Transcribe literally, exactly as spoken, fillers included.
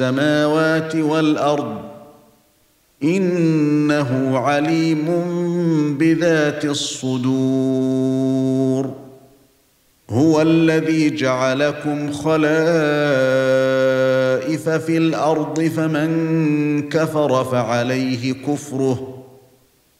السماوات والأرض إنه عليم بذات الصدور هو الذي جعلكم خلائف في الأرض فمن كفر فعليه كفره